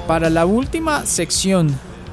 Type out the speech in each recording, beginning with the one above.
para la última sección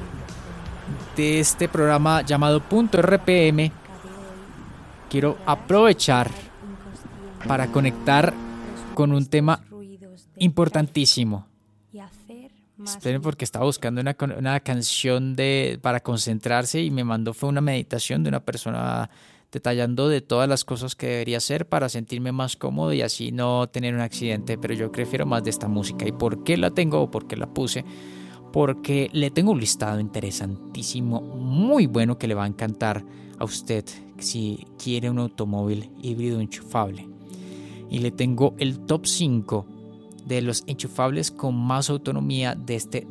de este programa llamado Punto RPM, quiero aprovechar para conectar con un tema importantísimo. Esperen, porque estaba buscando una canción para concentrarse y me mandó fue una meditación de una persona detallando de todas las cosas que debería hacer para sentirme más cómodo y así no tener un accidente, pero yo prefiero más de esta música. ¿Y por qué la tengo o por qué la puse? Porque le tengo un listado interesantísimo, muy bueno, que le va a encantar a usted si quiere un automóvil híbrido enchufable. Y le tengo el top 5 de los enchufables con más autonomía de este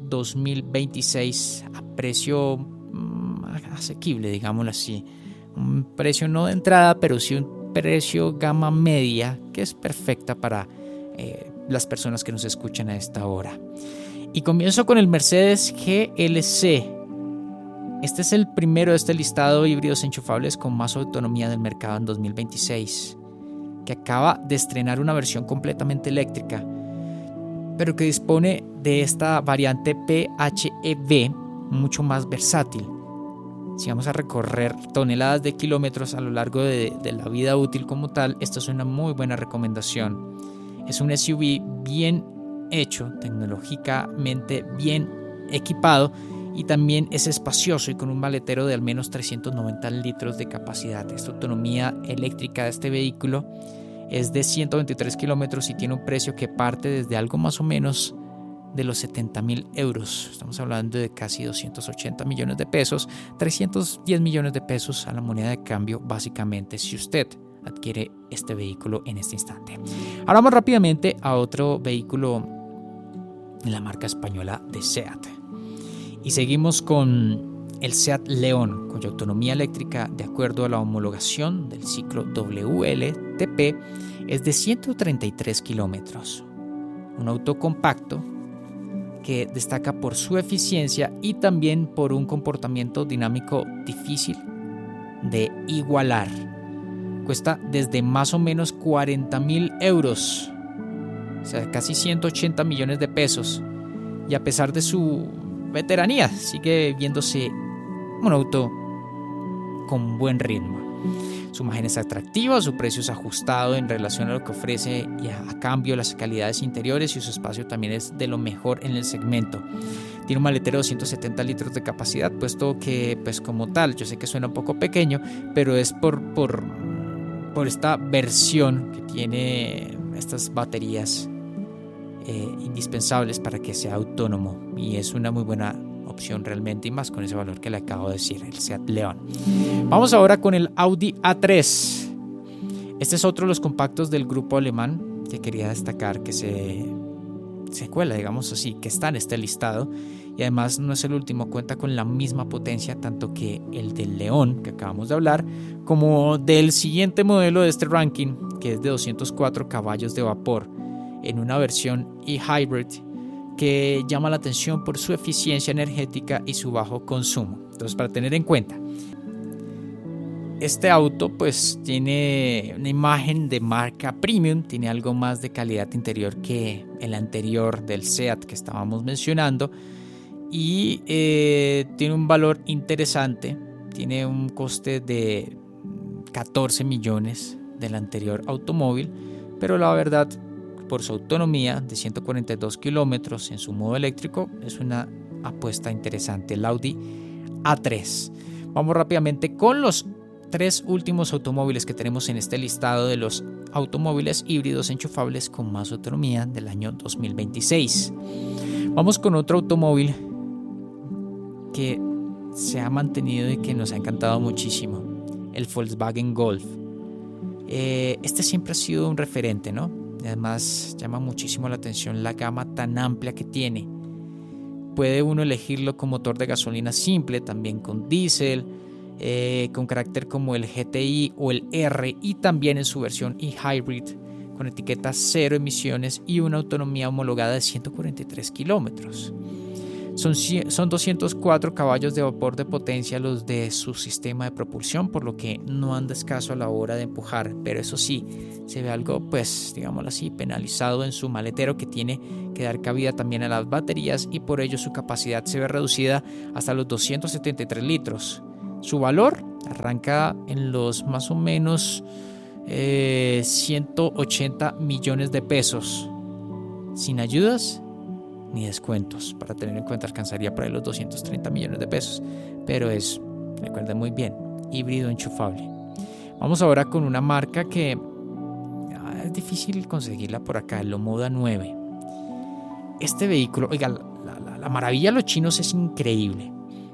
2026 a precio asequible, digámoslo así. Un precio no de entrada, pero sí un precio gama media que es perfecta para las personas que nos escuchan a esta hora. Y comienzo con el Mercedes GLC. Este es el primero de este listado de híbridos enchufables con más autonomía del mercado en 2026, que acaba de estrenar una versión completamente eléctrica, pero que dispone de esta variante PHEV mucho más versátil. Si vamos a recorrer toneladas de kilómetros a lo largo de la vida útil como tal, esta es una muy buena recomendación. Es un SUV bien hecho, tecnológicamente bien equipado, y también es espacioso y con un maletero de al menos 390 litros de capacidad. Esta autonomía eléctrica de este vehículo es de 123 kilómetros y tiene un precio que parte desde algo más o menos de los 70.000 euros. Estamos hablando de casi 280 millones de pesos, 310 millones de pesos a la moneda de cambio, básicamente, si usted adquiere este vehículo en este instante. Ahora vamos rápidamente a otro vehículo de la marca española de SEAT. Y seguimos con el SEAT León, cuya autonomía eléctrica, de acuerdo a la homologación del ciclo WLTP, es de 133 kilómetros. Un auto compacto que destaca por su eficiencia y también por un comportamiento dinámico difícil de igualar. Cuesta desde más o menos 40.000 euros, o sea, casi 180 millones de pesos. Y a pesar de su veteranía, sigue viéndose un auto con buen ritmo. Su imagen es atractiva, su precio es ajustado en relación a lo que ofrece y a cambio las calidades interiores, y su espacio también es de lo mejor en el segmento. Tiene un maletero de 170 litros de capacidad, puesto que, pues como tal, yo sé que suena un poco pequeño, pero es por esta versión que tiene estas baterías indispensables para que sea autónomo, y es una muy buena opción realmente, y más con ese valor que le acabo de decir, el SEAT León. Vamos ahora con el Audi A3. Este es otro de los compactos del grupo alemán que quería destacar, que se cuela, digamos así, que está en este listado, y además no es el último, cuenta con la misma potencia tanto que el del León que acabamos de hablar, como del siguiente modelo de este ranking, que es de 204 caballos de vapor en una versión e-hybrid, que llama la atención por su eficiencia energética y su bajo consumo. Entonces, para tener en cuenta, este auto pues tiene una imagen de marca premium, tiene algo más de calidad interior que el anterior del SEAT que estábamos mencionando, y tiene un valor interesante, tiene un coste de 14 millones del anterior automóvil, pero la verdad, por su autonomía de 142 kilómetros en su modo eléctrico, es una apuesta interesante, el Audi A3. Vamos rápidamente con los 3 últimos automóviles que tenemos en este listado de los automóviles híbridos enchufables con más autonomía del año 2026. Vamos con otro automóvil que se ha mantenido y que nos ha encantado muchísimo, el Volkswagen Golf. Este siempre ha sido un referente, ¿no? Además, llama muchísimo la atención la gama tan amplia que tiene. Puede uno elegirlo con motor de gasolina simple, también con diésel, con carácter como el GTI o el R, y también en su versión e-hybrid con etiqueta cero emisiones y una autonomía homologada de 143 kilómetros. Son 204 caballos de vapor de potencia los de su sistema de propulsión, por lo que no anda escaso a la hora de empujar, pero eso sí, se ve algo, pues, digámoslo así, penalizado en su maletero, que tiene que dar cabida también a las baterías, y por ello su capacidad se ve reducida hasta los 273 litros. Su valor arranca en los más o menos 180 millones de pesos, sin ayudas ni descuentos. Para tener en cuenta, alcanzaría por ahí los 230 millones de pesos, pero es, recuerden muy bien, híbrido enchufable. Vamos ahora con una marca que es difícil conseguirla por acá, el Omoda 9. Este vehículo, oiga, la maravilla de los chinos es increíble.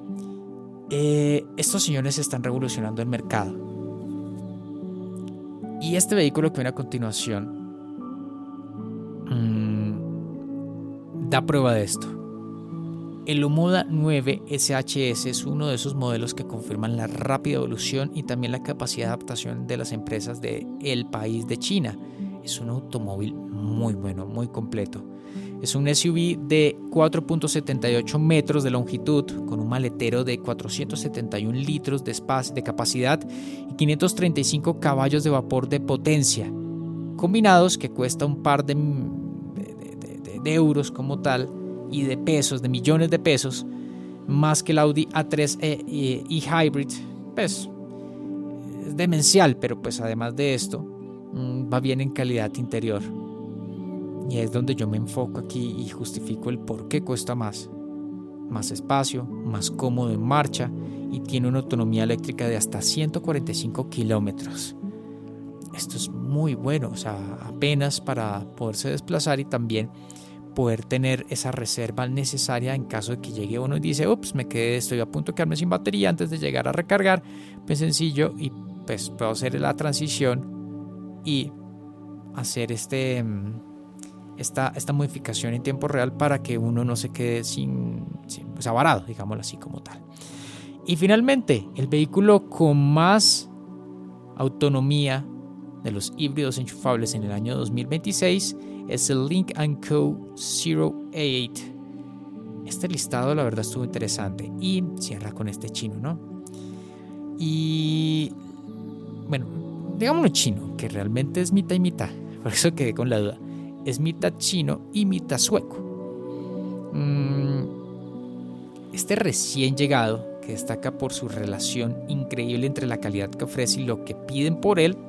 Estos señores están revolucionando el mercado, y este vehículo que viene a continuación da prueba de esto. El Omoda 9 SHS es uno de esos modelos que confirman la rápida evolución y también la capacidad de adaptación de las empresas del país de China. Es un automóvil muy bueno, muy completo. Es un SUV de 4.78 metros de longitud, con un maletero de 471 litros de espacio, de capacidad, y 535 caballos de vapor de potencia, combinados, que cuesta un par de euros como tal, y de pesos, de millones de pesos, más que el Audi A3 e-Hybrid. Pues es demencial, pero pues además de esto, va bien en calidad interior. Y es donde yo me enfoco aquí y justifico el por qué cuesta más. Más espacio, más cómodo en marcha, y tiene una autonomía eléctrica de hasta 145 kilómetros. Esto es muy bueno, o sea, apenas para poderse desplazar y también poder tener esa reserva necesaria en caso de que llegue uno y dice, ups, estoy a punto de quedarme sin batería antes de llegar a recargar. Pues sencillo, y pues puedo hacer la transición y hacer esta modificación en tiempo real para que uno no se quede pues avarado, digámoslo así como tal. Y finalmente, el vehículo con más autonomía de los híbridos enchufables en el año 2026 es el Lynk & Co 08. Este listado, la verdad, estuvo interesante y cierra con este chino, ¿no? Y bueno, digámoslo chino, que realmente es mitad y mitad, por eso quedé con la duda. Es mitad chino y mitad sueco. Este recién llegado, que destaca por su relación increíble entre la calidad que ofrece y lo que piden por él,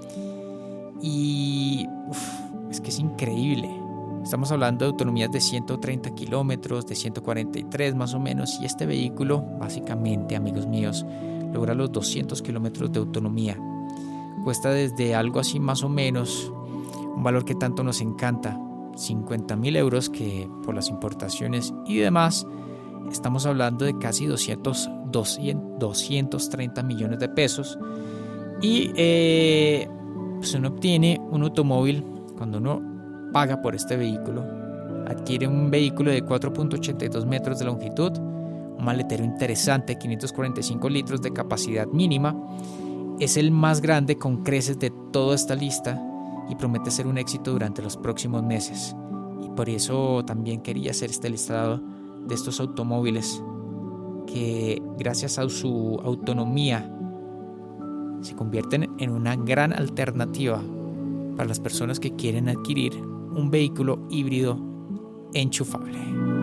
y es que es increíble. Estamos hablando de autonomías de 130 kilómetros, de 143 más o menos, y este vehículo básicamente, amigos míos, logra los 200 kilómetros de autonomía. Cuesta desde algo así más o menos, un valor que tanto nos encanta, 50.000 euros, que por las importaciones y demás estamos hablando de casi 230 millones de pesos. Y pues uno obtiene un automóvil, cuando uno paga por este vehículo, adquiere un vehículo de 4.82 metros de longitud, un maletero interesante, 545 litros de capacidad mínima. Es el más grande con creces de toda esta lista y promete ser un éxito durante los próximos meses. Y por eso también quería hacer este listado de estos automóviles que, gracias a su autonomía, se convierten en una gran alternativa para las personas que quieren adquirir un vehículo híbrido enchufable.